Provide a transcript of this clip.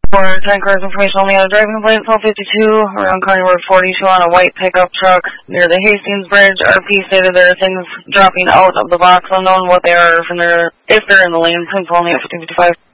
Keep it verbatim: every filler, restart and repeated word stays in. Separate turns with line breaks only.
For ten cars information only on a driving plate, twelve fifty-two, around County Road forty-two on a white pickup truck near the Hastings Bridge. R P stated there are things dropping out of the box, unknown what they are, if they're, if they're in the lane. Please only at fifteen fifty-five.